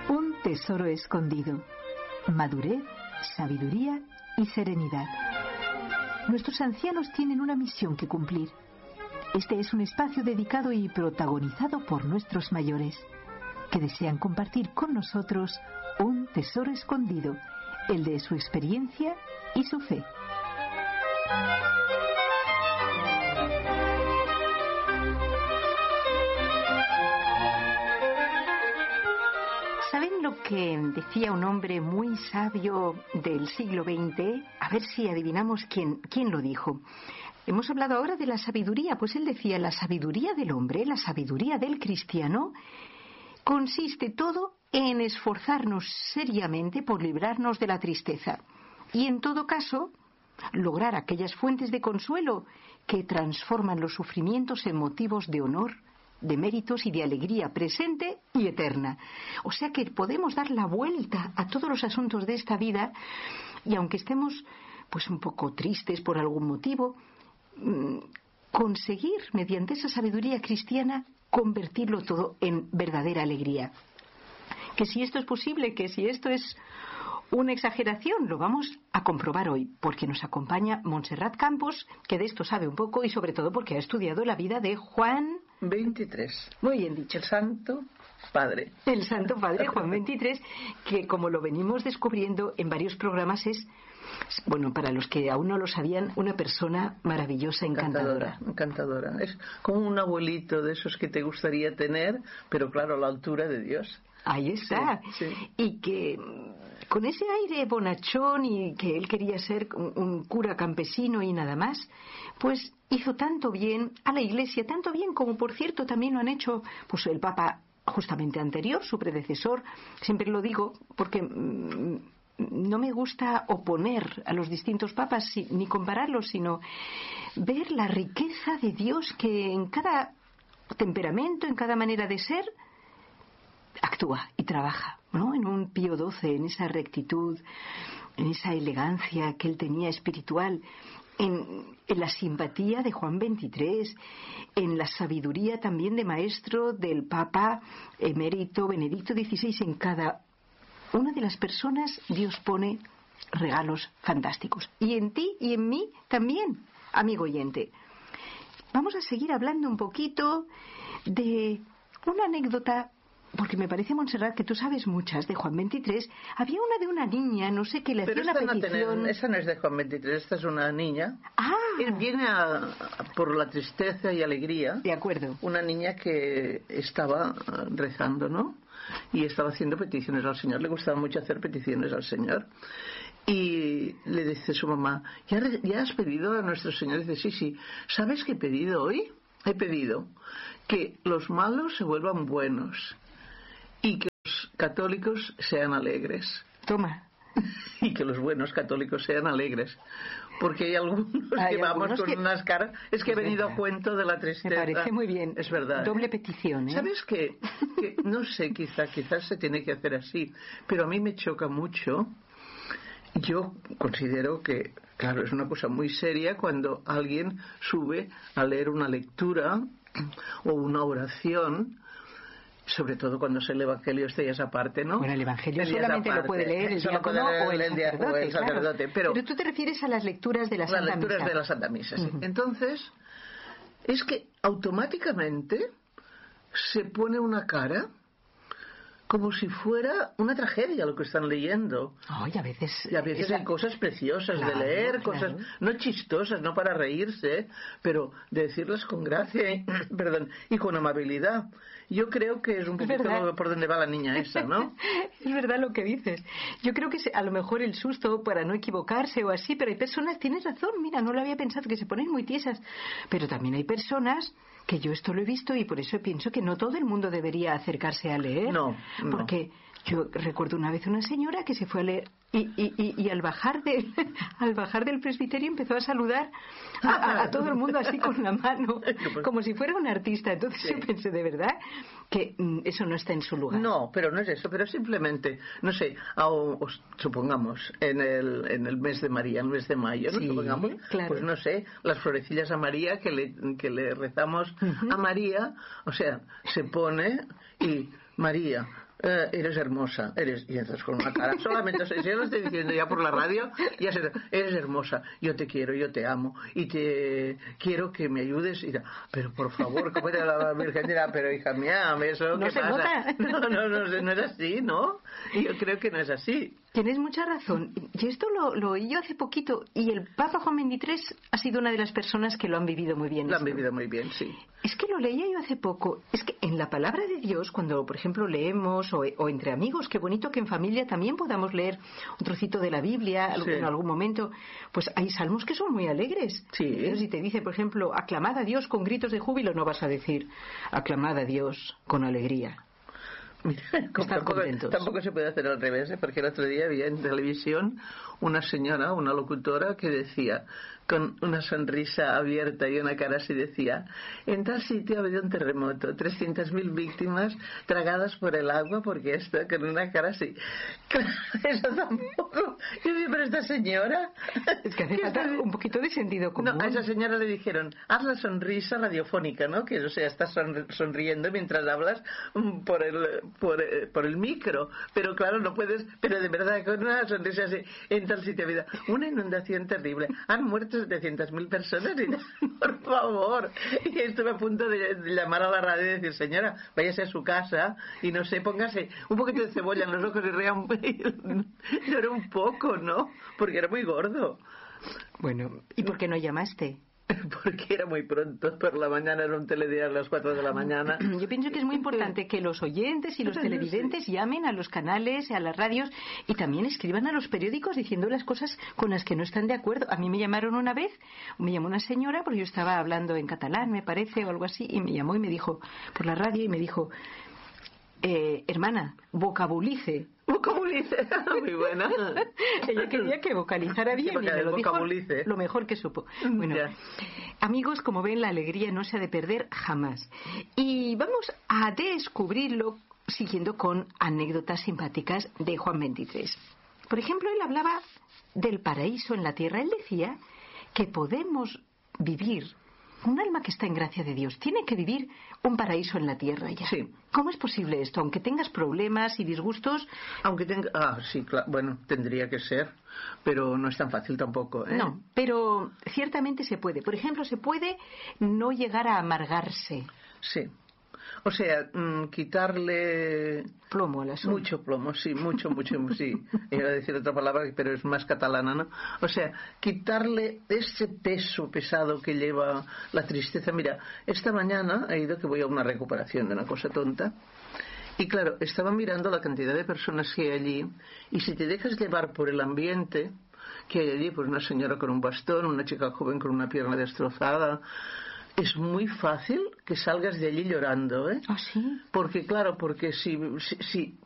Un tesoro escondido. Madurez, sabiduría y serenidad. Nuestros ancianos tienen una misión que cumplir. Este es un espacio dedicado y protagonizado por nuestros mayores, que desean compartir con nosotros un tesoro escondido, el de su experiencia y su fe. ¿Saben lo que decía un hombre muy sabio del siglo XX? A ver si adivinamos quién lo dijo. Hemos hablado ahora de la sabiduría, pues él decía: la sabiduría del hombre, la sabiduría del cristiano, consiste todo en esforzarnos seriamente por librarnos de la tristeza y, en todo caso, lograr aquellas fuentes de consuelo que transforman los sufrimientos en motivos de honor, de méritos y de alegría presente y eterna. O sea que podemos dar la vuelta a todos los asuntos de esta vida, y aunque estemos pues un poco tristes por algún motivo, conseguir mediante esa sabiduría cristiana convertirlo todo en verdadera alegría. Que si esto es posible, que si esto es una exageración, lo vamos a comprobar hoy, porque nos acompaña Montserrat Campos, que de esto sabe un poco y sobre todo porque ha estudiado la vida de Juan XXIII. Muy bien dicho. El Santo Padre. El Santo Padre Juan XXIII, que como lo venimos descubriendo en varios programas es, bueno, para los que aún no lo sabían, una persona maravillosa, encantadora. Encantadora. Es como un abuelito de esos que te gustaría tener, pero claro, a la altura de Dios. Ahí está. Sí, sí. Y que con ese aire bonachón y que él quería ser un cura campesino y nada más, pues hizo tanto bien a la Iglesia, tanto bien como, por cierto, también lo han hecho pues el Papa justamente anterior, su predecesor. Siempre lo digo porque no me gusta oponer a los distintos papas ni compararlos, sino ver la riqueza de Dios que en cada temperamento, en cada manera de ser, actúa y trabaja, ¿no? En un Pío XII, en esa rectitud, en esa elegancia que él tenía espiritual, en la simpatía de Juan XXIII, en la sabiduría también de maestro del Papa emérito Benedicto XVI. En cada una de las personas Dios pone regalos fantásticos. Y en ti y en mí también, amigo oyente. Vamos a seguir hablando un poquito de una anécdota, porque me parece, Montserrat, que tú sabes muchas de Juan XXIII. Había una de una niña, no sé, que le hacía una petición. Esa no es de Juan XXIII, esta es una niña. Ah. Él viene por la tristeza y alegría. De acuerdo. Una niña que estaba rezando, ¿no? Y estaba haciendo peticiones al Señor. Le gustaba mucho hacer peticiones al Señor. Y le dice su mamá: ¿Ya has pedido a nuestro Señor? Y dice: sí. ¿Sabes qué he pedido hoy? He pedido que los malos se vuelvan buenos y que los católicos sean alegres. Toma. Y que los buenos católicos sean alegres. Porque hay algunos que vamos con unas caras. Es que he venido a cuento de la tristeza. Me parece muy bien. Es verdad. Doble petición, ¿eh? ¿Sabes qué? Que no sé, quizás se tiene que hacer así, pero a mí me choca mucho. Yo considero que, claro, es una cosa muy seria cuando alguien sube a leer una lectura o una oración, sobre todo cuando es el Evangelio, ya esa parte, ¿no? Bueno, el Evangelio solamente lo puede leer el diácono o el sacerdote, claro. Pero tú te refieres a las lecturas de la Santa Misa. Las lecturas de la Santa Misa, sí. Entonces, es que automáticamente se pone una cara como si fuera una tragedia lo que están leyendo. Y a veces hay cosas preciosas de leer, cosas no chistosas, no para reírse, pero de decirlas con gracia y con amabilidad. Yo creo que es un poquito por donde va la niña esa, ¿no? Es verdad lo que dices. Yo creo que a lo mejor el susto para no equivocarse o así, pero hay personas, tienes razón, mira, no lo había pensado, que se ponen muy tiesas, pero también hay personas que yo esto lo he visto y por eso pienso que no todo el mundo debería acercarse a leer. No. Porque yo recuerdo una vez una señora que se fue a leer y al bajar del presbiterio empezó a saludar a todo el mundo así con la mano, como si fuera un artista. Entonces yo pensé, de verdad, que eso no está en su lugar. No, pero no es eso, pero simplemente, no sé, supongamos, en el mes de María, el mes de mayo, ¿no? Sí, supongamos, claro. Pues no sé, las florecillas a María que le rezamos a María, o sea, se pone y María, eres hermosa, y entonces con una cara, solamente si yo lo estoy diciendo ya por la radio, ya se, eres hermosa, yo te quiero, yo te amo, y te quiero que me ayudes, y pero por favor, ¿cómo era la Virgen? Dirá, pero hija mía, eso no ¿qué se pasa? Nota. No es así, ¿no? Y yo creo que no es así. Tienes mucha razón. Y esto lo oí yo hace poquito, y el Papa Juan XXIII ha sido una de las personas que lo han vivido muy bien. Lo han vivido muy bien, sí. Es que lo leía yo hace poco. Es que en la palabra de Dios, cuando, por ejemplo, leemos, o entre amigos, qué bonito que en familia también podamos leer un trocito de la Biblia sí. en algún momento, pues hay salmos que son muy alegres. Sí. Entonces, si te dice, por ejemplo, aclamad a Dios con gritos de júbilo, no vas a decir aclamad a Dios con alegría. Mira, tampoco se puede hacer al revés, porque el otro día había en televisión una señora, una locutora, que decía, con una sonrisa abierta y una cara así, decía: en tal sitio ha habido un terremoto, 300.000 víctimas tragadas por el agua, porque esto, con una cara así. Claro, eso tampoco. Yo digo, pero esta señora... Es que hace falta un poquito de sentido común. No, a esa señora le dijeron, haz la sonrisa radiofónica, ¿no? Que, o sea, estás sonriendo mientras hablas por el micro, pero claro, no puedes, pero de verdad, con una sonrisa así, en tal sitio ha habido una inundación terrible, han muerto 700.000 personas, y por favor, y estuve a punto de llamar a la radio y decir, señora, váyase a su casa y no sé, póngase un poquito de cebolla en los ojos y lloré un poco, ¿no? Porque era muy gordo. Bueno, ¿y por qué no llamaste? Porque era muy pronto, por la mañana, era un telediario a las 4 de la mañana. Yo pienso que es muy importante que los oyentes y los televidentes llamen a los canales, a las radios, y también escriban a los periódicos diciendo las cosas con las que no están de acuerdo. A mí me llamaron una vez, me llamó una señora, porque yo estaba hablando en catalán, me parece, o algo así, y me llamó y me dijo, por la radio, y me dijo, hermana, vocabulice. Vocabulice, muy buena. Ella quería que vocalizara bien, y me lo dijo lo mejor que supo. Bueno, amigos, como ven, la alegría no se ha de perder jamás. Y vamos a descubrirlo siguiendo con anécdotas simpáticas de Juan XXIII. Por ejemplo, él hablaba del paraíso en la tierra. Él decía que podemos vivir, un alma que está en gracia de Dios tiene que vivir un paraíso en la tierra ya. Sí. ¿Cómo es posible esto? Aunque tengas problemas y disgustos. Sí, claro, bueno, tendría que ser, pero no es tan fácil tampoco, ¿eh? No, pero ciertamente se puede. Por ejemplo, se puede no llegar a amargarse. Sí. O sea, quitarle... Plomo al asunto. Mucho plomo, sí, mucho, sí. Iba a decir otra palabra, pero es más catalana, ¿no? O sea, quitarle ese peso pesado que lleva la tristeza. Mira, esta mañana he ido, que voy a una recuperación de una cosa tonta, y claro, estaba mirando la cantidad de personas que hay allí, y si te dejas llevar por el ambiente que hay allí, pues una señora con un bastón, una chica joven con una pierna destrozada, es muy fácil que salgas de allí llorando, ¿eh? ¿Ah, sí? Porque, claro, si